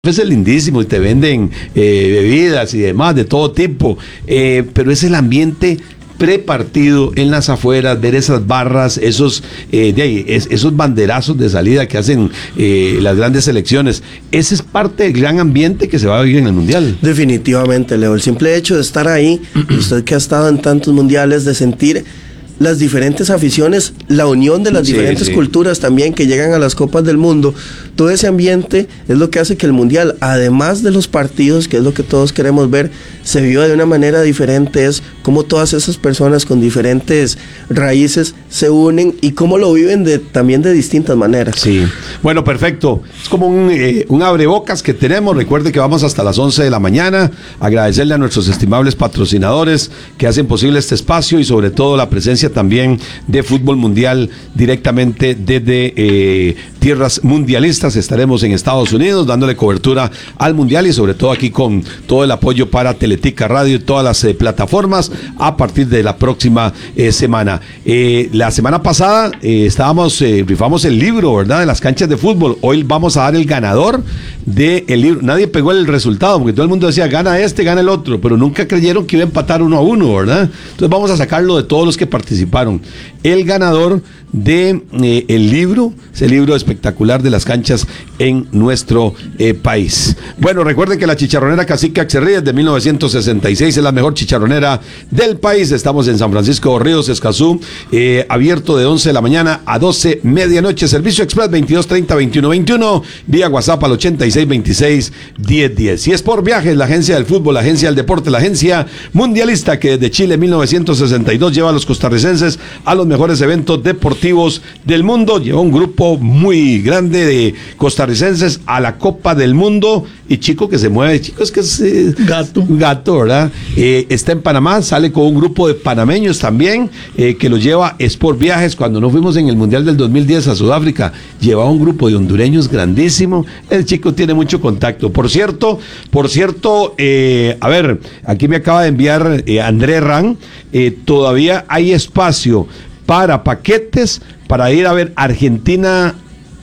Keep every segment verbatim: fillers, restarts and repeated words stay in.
Es lindísimo y te venden eh, bebidas y demás de todo tipo, eh, pero es el ambiente prepartido en las afueras, ver esas barras, esos eh, de ahí, es, esos banderazos de salida que hacen eh, las grandes selecciones. Ese es parte del gran ambiente que se va a vivir en el Mundial. Definitivamente, Leo, el simple hecho de estar ahí, usted que ha estado en tantos mundiales, de sentir las diferentes aficiones, la unión de las sí, diferentes sí. culturas también que llegan a las Copas del Mundo, todo ese ambiente es lo que hace que el Mundial, además de los partidos, que es lo que todos queremos ver, se viva de una manera diferente, es cómo todas esas personas con diferentes raíces se unen y cómo lo viven de, también de distintas maneras. Sí, bueno, perfecto. Es como un, eh, un abrebocas que tenemos. Recuerde que vamos hasta las once de la mañana. Agradecerle a nuestros estimables patrocinadores que hacen posible este espacio y sobre todo la presencia también de Fútbol Mundial directamente desde eh, tierras mundialistas. Estaremos en Estados Unidos dándole cobertura al Mundial y sobre todo aquí con todo el apoyo para Teletica Radio y todas las eh, plataformas a partir de la próxima eh, semana. Eh, la semana pasada eh, estábamos, eh, rifamos el libro, ¿verdad? De las canchas de fútbol. Hoy vamos a dar el ganador del libro. Nadie pegó el resultado porque todo el mundo decía gana este, gana el otro, pero nunca creyeron que iba a empatar uno a uno, ¿verdad? Entonces vamos a sacarlo de todos los que participaron. El ganador de eh, el libro, ese libro espectacular de las canchas en nuestro eh, país. Bueno, recuerden que la chicharronera Cacique Axerríes de mil novecientos sesenta y seis es la mejor chicharronera del país. Estamos en San Francisco de Ríos, Escazú, eh, abierto de once de la mañana a doce medianoche. Servicio express veintidós treinta veintiuno veintiuno, vía WhatsApp al ochenta y seis veintiséis diez diez. Y es por viajes, la agencia del fútbol, la agencia del deporte, la agencia mundialista que desde Chile mil novecientos sesenta y dos lleva a los costarricenses a los mejores eventos deportivos del mundo. Lleva un grupo muy grande de costarricenses a la Copa del Mundo y chico que se mueve, chico es que es eh, gato, gato, ¿verdad? Eh, está en Panamá, sale con un grupo de panameños también eh, que lo lleva Sport Viajes. Cuando no fuimos en el Mundial del dos mil diez a Sudáfrica, llevaba un grupo de hondureños grandísimo. El chico tiene mucho contacto. Por cierto, por cierto, eh, a ver, aquí me acaba de enviar eh, André Ran, eh, todavía hay espacio para paquetes para ir a ver Argentina,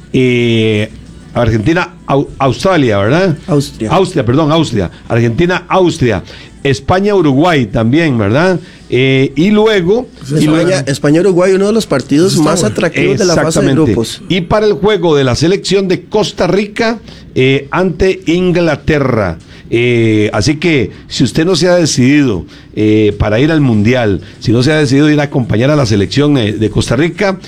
eh, Argentina, Au, Australia, ¿verdad? Austria. Austria, perdón, Austria. Argentina, Austria. España, Uruguay también, ¿verdad? Eh, y luego... España, y luego España, Uruguay, uno de los partidos más atractivos de la fase de grupos. Y para el juego de la selección de Costa Rica eh, ante Inglaterra. Eh, así que si usted no se ha decidido eh, para ir al Mundial, si no se ha decidido ir a acompañar a la selección eh, de Costa Rica,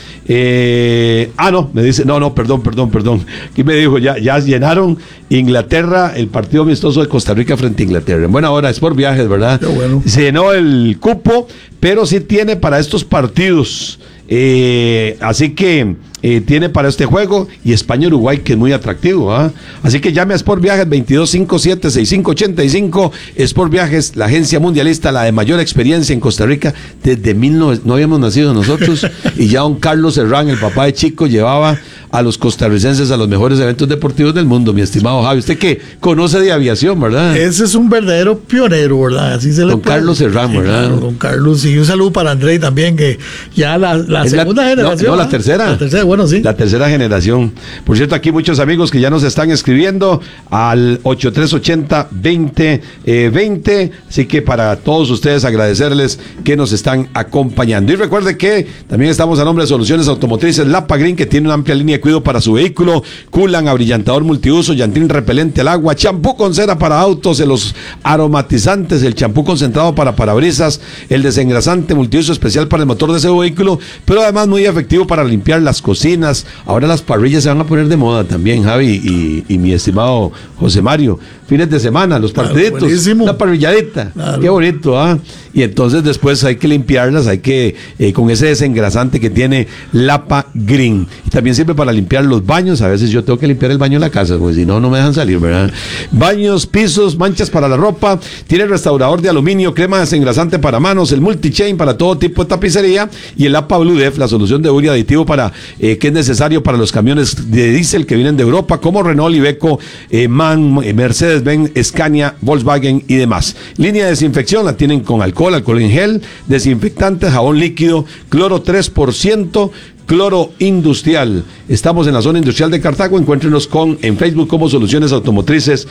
eh, ah no, me dice, no, no, perdón, perdón, perdón, aquí me dijo, ya, ya llenaron Inglaterra, el partido amistoso de Costa Rica frente a Inglaterra. En buena hora, es por viajes, ¿verdad? Qué bueno. Se llenó el cupo, pero sí tiene para estos partidos. Eh, así que eh, tiene para este juego y España-Uruguay, que es muy atractivo, ¿eh? Así que llame a Sport Viajes veintidós cincuenta y siete sesenta y cinco ochenta y cinco. Sport Viajes, la agencia mundialista, la de mayor experiencia en Costa Rica desde mil novecientos, no habíamos nacido nosotros y ya don Carlos Serrán, el papá de Chico, llevaba a los costarricenses a los mejores eventos deportivos del mundo, mi estimado Javi. Usted que conoce de aviación, ¿verdad? Ese es un verdadero pionero, ¿verdad? Así se le Don puede... Carlos Serrán, ¿verdad? Claro, don Carlos, y un saludo para André también, que ya la, la segunda la, generación. No, no, la tercera. La tercera, bueno, sí. La tercera generación. Por cierto, aquí muchos amigos que ya nos están escribiendo al ocho tres ochenta veinte veinte. Así que para todos ustedes agradecerles que nos están acompañando. Y recuerde que también estamos a nombre de Soluciones Automotrices Lapa Green, que tiene una amplia línea de cuidado para su vehículo, culan, abrillantador multiuso, llantín repelente al agua, champú con cera para autos, los aromatizantes, el champú concentrado para parabrisas, el desengrasante multiuso especial para el motor de ese vehículo, pero además muy efectivo para limpiar las cocinas. Ahora las parrillas se van a poner de moda también, Javi y, y mi estimado José Mario. Fines de semana, los partiditos, buenísimo. La parrilladita, claro. Qué bonito, ¿ah? Y entonces después hay que limpiarlas, hay que, eh, con ese desengrasante que tiene Lapa Green. Y también sirve para limpiar los baños. A veces yo tengo que limpiar el baño en la casa, porque si no, no me dejan salir, ¿verdad? Baños, pisos, manchas para la ropa. Tiene el restaurador de aluminio, crema desengrasante para manos, el multichain para todo tipo de tapicería y el Lapa Blue Def, la solución de urea aditivo para eh, que es necesario para los camiones de diésel que vienen de Europa, como Renault, Iveco, eh, MAN, eh, Mercedes-Benz, Scania, Volkswagen y demás. Línea de desinfección la tienen con alcohol, alcohol en gel, desinfectante, jabón líquido, cloro tres por ciento, Cloro Industrial. Estamos en la zona industrial de Cartago. Encuéntrenos con, en Facebook como Soluciones Automotrices